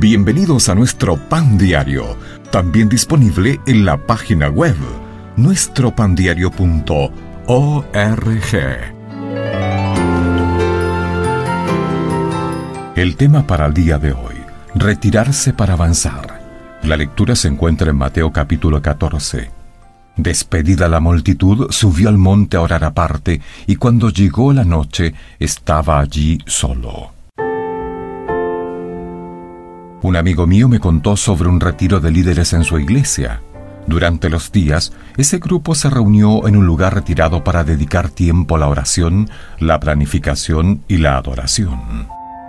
Bienvenidos a nuestro Pan Diario, también disponible en la página web nuestropandiario.org. El tema para el día de hoy: retirarse para avanzar. La lectura se encuentra en Mateo capítulo 14. Despedida la multitud, subió al monte a orar aparte, y cuando llegó la noche, estaba allí solo. Un amigo mío me contó sobre un retiro de líderes en su iglesia. Durante los días, ese grupo se reunió en un lugar retirado para dedicar tiempo a la oración, la planificación y la adoración.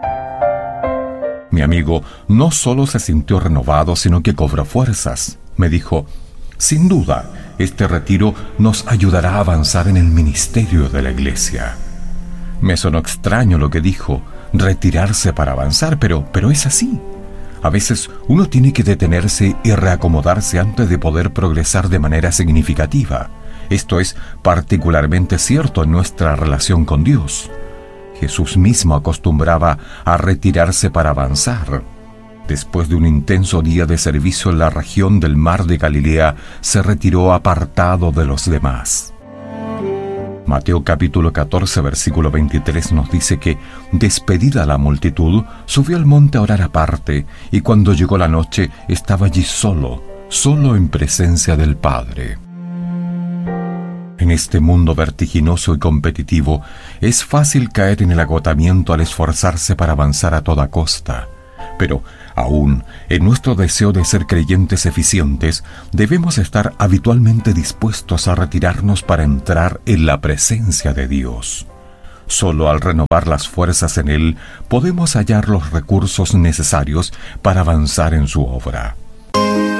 Mi amigo no solo se sintió renovado, sino que cobró fuerzas. Me dijo: sin duda, este retiro nos ayudará a avanzar en el ministerio de la iglesia. Me sonó extraño lo que dijo, retirarse para avanzar, pero es así. A veces uno tiene que detenerse y reacomodarse antes de poder progresar de manera significativa. Esto es particularmente cierto en nuestra relación con Dios. Jesús mismo acostumbraba a retirarse para avanzar. Después de un intenso día de servicio en la región del Mar de Galilea, se retiró apartado de los demás. Mateo capítulo 14, versículo 23 nos dice que, despedida la multitud, subió al monte a orar aparte, y cuando llegó la noche, estaba allí solo en presencia del Padre. En este mundo vertiginoso y competitivo, es fácil caer en el agotamiento al esforzarse para avanzar a toda costa. Pero, aún en nuestro deseo de ser creyentes eficientes, debemos estar habitualmente dispuestos a retirarnos para entrar en la presencia de Dios. Solo al renovar las fuerzas en Él, podemos hallar los recursos necesarios para avanzar en su obra.